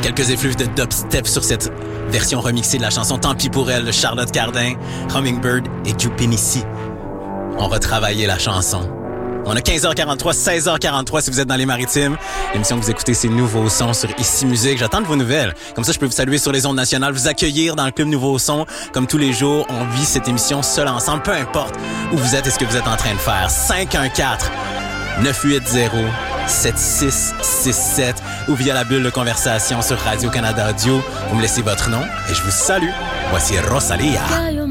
Quelques effluves de dubstep sur cette version remixée de la chanson Tant pis pour elle de Charlotte Cardin, Hummingbird et Jupinici. On va travailler la chanson. On a 15h43, 16h43 si vous êtes dans les Maritimes. L'émission que vous écoutez, c'est Nouveau Son sur Ici Musique. J'attends de vos nouvelles. Comme ça, je peux vous saluer sur les ondes nationales, vous accueillir dans le club Nouveau Son. Comme tous les jours, on vit cette émission seul ensemble, peu importe où vous êtes et ce que vous êtes en train de faire. 514-980-7667 ou via la bulle de conversation sur Radio-Canada Audio. Vous me laissez votre nom et je vous salue. Voici Rosalia.